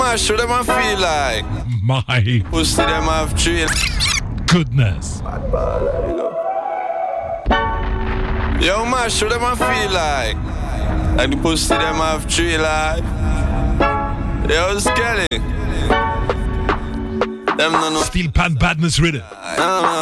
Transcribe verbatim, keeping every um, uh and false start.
mash, what them I feel like? My Pussy them have three. goodness. Yo, mash, what them I feel like? Like the pussy them have three like. Yo, Skelly. Them no no. Steel Pan Badness Rhythm. No, no.